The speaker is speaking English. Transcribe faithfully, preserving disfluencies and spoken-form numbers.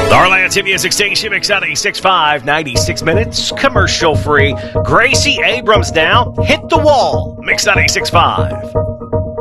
Arlington Music Station, Mix ninety-six point five, ninety-six minutes, commercial free. Gracie Abrams now, Hit the Wall, Mix ninety-six point five.